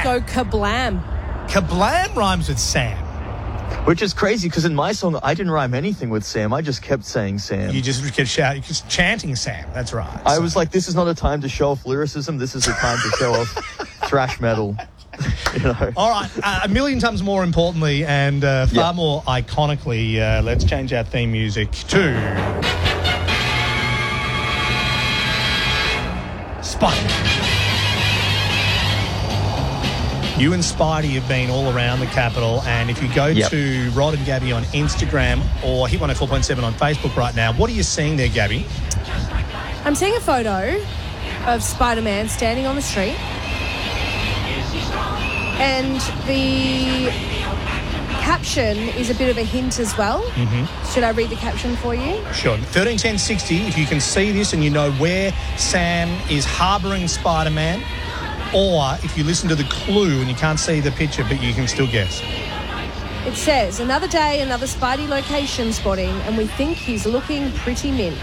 Let's go kablam. Kablam rhymes with Sam. Which is crazy because in my song, I didn't rhyme anything with Sam. I just kept saying Sam. You just kept shouting, just chanting Sam. That's right. I was like, this is not a time to show off lyricism. This is a time to show off thrash metal. You know? All right. A million times more importantly and far more iconically, let's change our theme music to Spider-Man. You and Spidey have been all around the Capitol, and if you go to Rod and Gabby on Instagram or Hit 104.7 on Facebook right now, what are you seeing there, Gabby? I'm seeing a photo of Spider-Man standing on the street, and the caption is a bit of a hint as well. Mm-hmm. Should I read the caption for you? Sure. 131060, if you can see this and you know where Sam is harbouring Spider-Man, or if you listen to the clue and you can't see the picture but you can still guess. It says, another day, another Spidey location spotting, and we think he's looking pretty mint.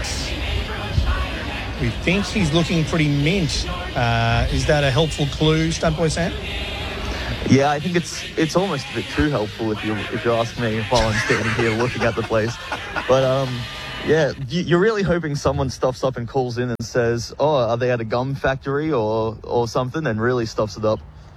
We think he's looking pretty mint. Is that a helpful clue, Stuntboy Sam? Yeah, I think it's almost a bit too helpful if you ask me while I'm standing here looking at the place. But yeah, you're really hoping someone stuffs up and calls in and says, "Oh, are they at a gum factory or something?" and really stuffs it up.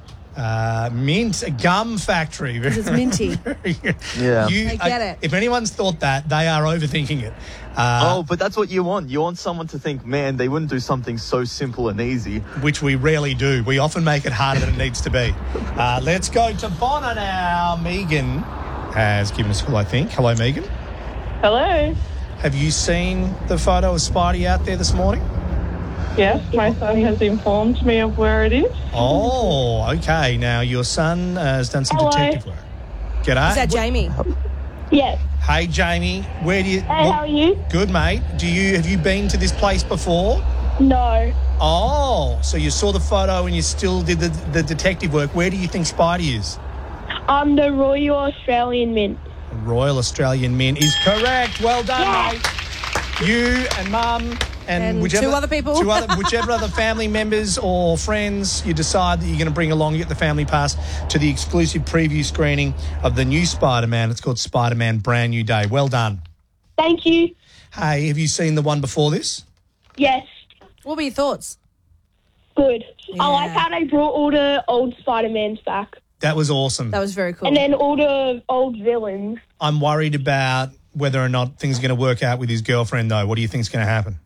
Mint, a gum factory. Because it's minty. Yeah. I get it. If anyone's thought that, they are overthinking it. But that's what you want. You want someone to think, man, they wouldn't do something so simple and easy. Which we rarely do. We often make it harder than it needs to be. Let's go to Bonner now. Megan has given us a call, I think. Hello, Megan. Hello. Have you seen the photo of Spidey out there this morning? Yes, my son has informed me of where it is. Oh, okay. Now, your son has done some detective work. G'day. Is that Jamie? Yes. Hey, Jamie. Where do you... Hey, how are you? Good, mate. Have you been to this place before? No. Oh, so you saw the photo and you still did the detective work. Where do you think Spidey is? The Royal Australian Mint. Royal Australian Mint is correct. Well done, mate. You and Mum and whichever, two other people. Whichever other family members or friends you decide that you're going to bring along, you get the family pass to the exclusive preview screening of the new Spider-Man. It's called Spider-Man Brand New Day. Well done. Thank you. Hey, have you seen the one before this? Yes. What were your thoughts? Good. Yeah. I like how they brought all the old Spider-Mans back. That was awesome. That was very cool. And then all the old villains. I'm worried about whether or not things are going to work out with his girlfriend, though. What do you think is going to happen?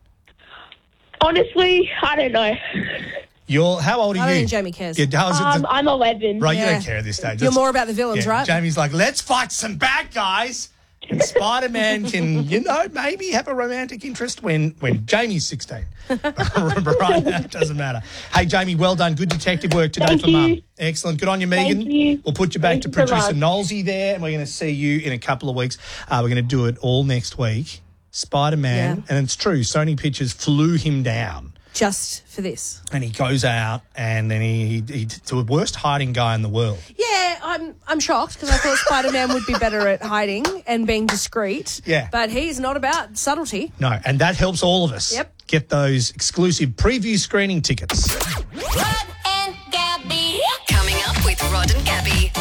Honestly, I don't know. How old are you? I don't think Jamie cares. Yeah, I'm 11. Right, Yeah. you don't care at this stage. You're more about the villains, right? Jamie's like, let's fight some bad guys. And Spider-Man can, maybe have a romantic interest when Jamie's 16. Right now, it doesn't matter. Hey, Jamie, well done. Good detective work today Thank for Mum. you. Excellent. Good on you, Megan. Thank you. We'll put you back Thank to you so producer much. Nolsey there, and we're going to see you in a couple of weeks. We're going to do it all next week. Spider-Man, and it's true, Sony Pictures flew him down. Just for this. And he goes out, and then he's the worst hiding guy in the world. Yeah, I'm shocked because I thought Spider-Man would be better at hiding and being discreet. Yeah. But he's not about subtlety. No, and that helps all of us. Yep. Get those exclusive preview screening tickets. Rod and Gabby. Coming up with Rod and Gabby.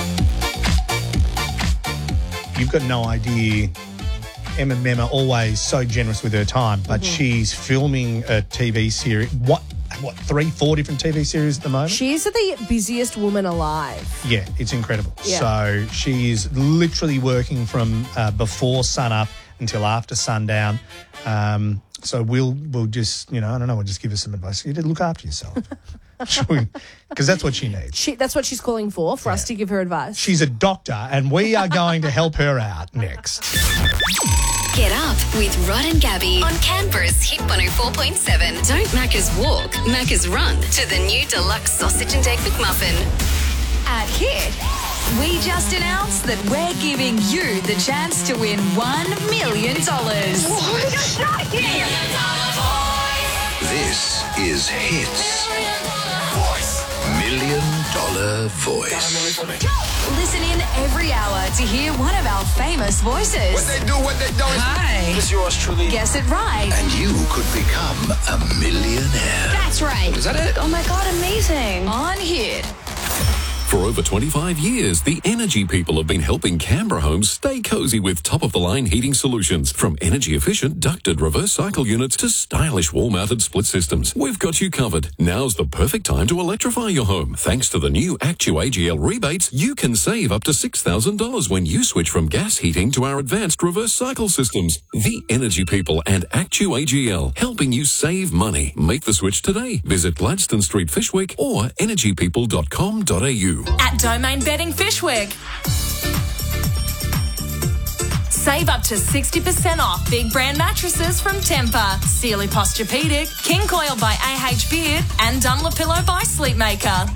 You've got no idea. Emma Memma always so generous with her time, but she's filming a TV series. What 3-4 different TV series at the moment? She's the busiest woman alive. Yeah, it's incredible. Yeah. So she's literally working from before sunup until after sundown. So we'll just, I don't know, we'll just give her some advice. You look after yourself. Because that's what she needs. That's what she's calling for us to give her advice. She's a doctor, and we are going to help her out next. Get up with Rod and Gabby on Canberra's Hit 104.7. Don't Macca's walk, Macca's run to the new deluxe sausage and egg McMuffin. At Hit, we just announced that we're giving you the chance to win $1 million. This is Hits $1 Million Voice. Listen in every hour to hear one of our famous voices. What they do, what they don't. Hi. It's yours truly. Guess it right. And you could become a millionaire. That's right. Is that it? Oh my God, amazing. On Hit. For over 25 years, the Energy People have been helping Canberra homes stay cozy with top-of-the-line heating solutions. From energy-efficient ducted reverse cycle units to stylish wall-mounted split systems, we've got you covered. Now's the perfect time to electrify your home. Thanks to the new ActuAGL rebates, you can save up to $6,000 when you switch from gas heating to our advanced reverse cycle systems. The Energy People and ActuAGL, helping you save money. Make the switch today. Visit Gladstone Street, Fishwick or energypeople.com.au. At Domain Bedding Fishwick. Save up to 60% off big brand mattresses from Tempur, Sealy Posturepedic, King Coil by AH Beard and Dunlopillow by Sleepmaker.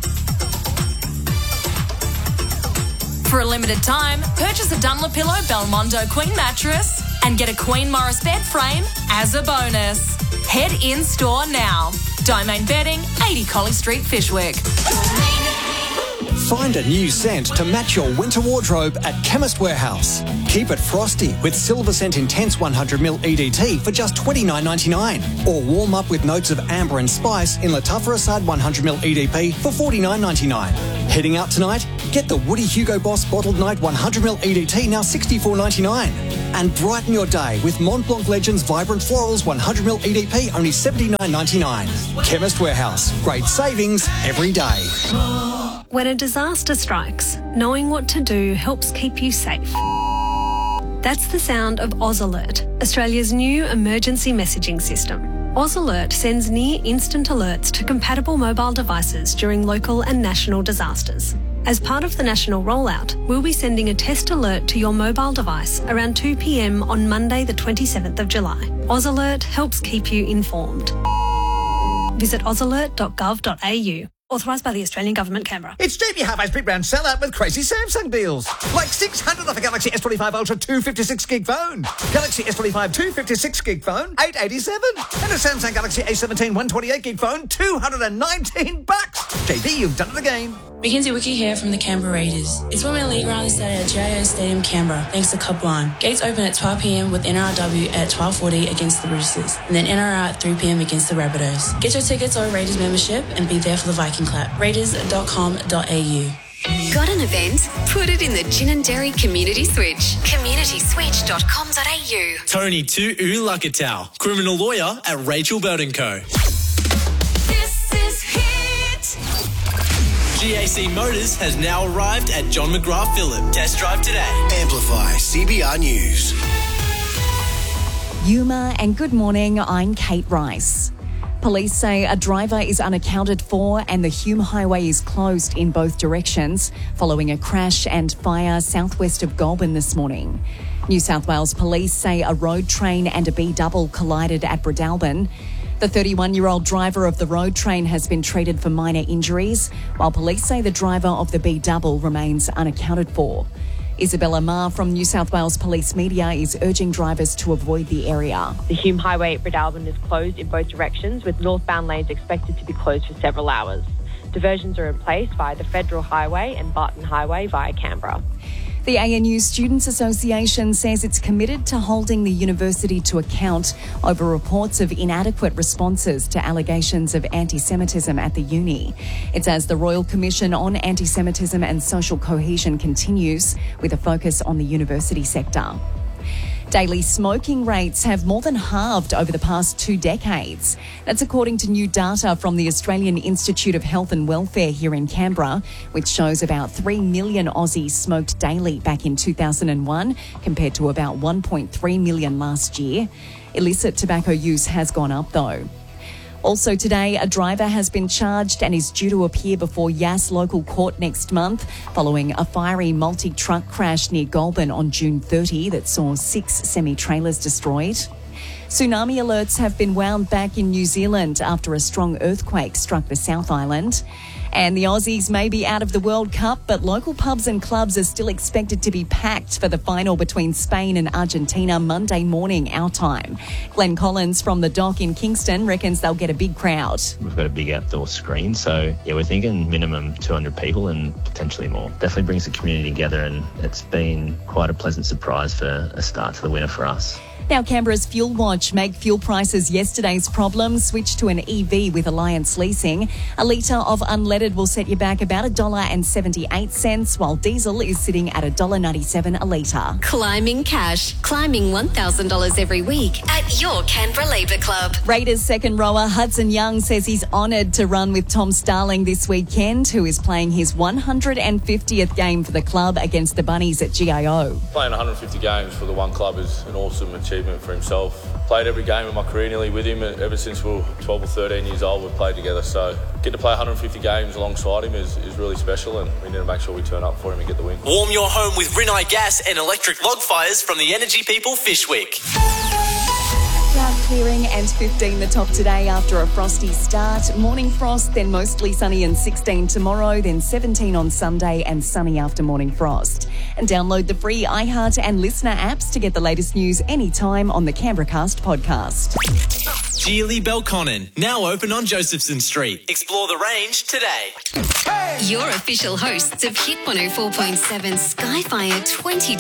For a limited time, purchase a Dunlopillow Belmondo Queen mattress and get a Queen Morris bed frame as a bonus. Head in store now. Domain Bedding, 80 Colley Street, Fishwick. Find a new scent to match your winter wardrobe at Chemist Warehouse. Keep it frosty with Silver Scent Intense 100ml EDT for just $29.99. Or warm up with notes of amber and spice in Latafra Assad 100ml EDP for $49.99. Heading out tonight? Get the Woody Hugo Boss Bottled Night 100ml EDT now $64.99. And brighten your day with Mont Blanc Legends Vibrant Florals 100ml EDP only $79.99. Chemist Warehouse. Great savings every day. When a disaster strikes, knowing what to do helps keep you safe. That's the sound of AusAlert, Australia's new emergency messaging system. AusAlert sends near-instant alerts to compatible mobile devices during local and national disasters. As part of the national rollout, we'll be sending a test alert to your mobile device around 2 p.m. on Monday the 27th of July. AusAlert helps keep you informed. Visit ausalert.gov.au. Authorised by the Australian Government, Canberra. It's JB Hi-Fi's Big Brand Sellout with crazy Samsung deals. Like 600 off a Galaxy S25 Ultra 256 gig phone. Galaxy S25 256 gig phone, $887. And a Samsung Galaxy A17 128 gig phone, $219. JB, you've done it again. Mackenzie Wiki here from the Canberra Raiders. It's Women League round this Saturday at GIO Stadium, Canberra, thanks to Cup 1. Gates open at 12 p.m. with NRW at 12:40 against the Roosters, and then NRR at 3 p.m. against the Rabbitohs. Get your tickets or Raiders membership and be there for the Viking clap. Raiders.com.au. Got an event? Put it in the Gin and Dairy Community Switch. communityswitch.com.au. Tony Tu Lakatau, criminal lawyer at Rachel Burton Co. This is Hit. GAC Motors has now arrived at John McGrath Phillip. Test drive today. Amplify CBR News. Yuma and good morning, I'm Kate Rice. Police say a driver is unaccounted for and the Hume Highway is closed in both directions following a crash and fire southwest of Goulburn this morning. New South Wales Police say a road train and a B-double collided at Breadalbin. The 31-year-old driver of the road train has been treated for minor injuries, while police say the driver of the B-double remains unaccounted for. Isabella Ma from New South Wales Police Media is urging drivers to avoid the area. The Hume Highway at Breadalbin is closed in both directions, with northbound lanes expected to be closed for several hours. Diversions are in place via the Federal Highway and Barton Highway via Canberra. The ANU Students Association says it's committed to holding the university to account over reports of inadequate responses to allegations of anti-Semitism at the uni. It's as the Royal Commission on Anti-Semitism and Social Cohesion continues, with a focus on the university sector. Daily smoking rates have more than halved over the past 2 decades. That's according to new data from the Australian Institute of Health and Welfare here in Canberra, which shows about 3 million Aussies smoked daily back in 2001, compared to about 1.3 million last year. Illicit tobacco use has gone up though. Also today, a driver has been charged and is due to appear before Yass local court next month following a fiery multi-truck crash near Goulburn on June 30 that saw 6 semi-trailers destroyed. Tsunami alerts have been wound back in New Zealand after a strong earthquake struck the South Island. And the Aussies may be out of the World Cup, but local pubs and clubs are still expected to be packed for the final between Spain and Argentina Monday morning, our time. Glenn Collins from the Dock in Kingston reckons they'll get a big crowd. We've got a big outdoor screen, so yeah, we're thinking minimum 200 people and potentially more. Definitely brings the community together, and it's been quite a pleasant surprise for a start to the winter for us. Now, Canberra's Fuel Watch much make fuel prices yesterday's problem. Switch to an EV with Alliance Leasing. A litre of unleaded will set you back about $1.78, while diesel is sitting at $1.97 a litre. Climbing cash. Climbing $1,000 every week at your Canberra Labour Club. Raiders second rower Hudson Young says he's honoured to run with Tom Starling this weekend, who is playing his 150th game for the club against the Bunnies at GIO. Playing 150 games for the one club is an awesome achievement for himself. Played every game in my career nearly with him. Ever since we were 12 or 13 years old, we've played together. So getting to play 150 games alongside him is really special, and we need to make sure we turn up for him and get the win. Warm your home with Rinnai gas and electric log fires from the Energy People Fishwick. Cloud clearing and 15 the top today after a frosty start. Morning frost, then mostly sunny and 16 tomorrow, then 17 on Sunday and sunny after morning frost. And download the free iHeart and Listener apps to get the latest news anytime on the CanberraCast podcast. Geely Belconnen, now open on Josephson Street. Explore the range today. Your official hosts of Hit 104.7 Skyfire 2020.